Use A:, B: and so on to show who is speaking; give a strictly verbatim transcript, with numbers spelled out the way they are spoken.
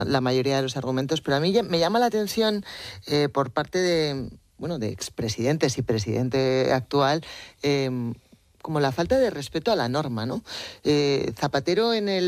A: la mayoría de los argumentos, pero a mí me llama la atención eh, por parte de, bueno, de expresidentes y presidente actual, eh, como la falta de respeto a la norma, ¿no? Eh, Zapatero en el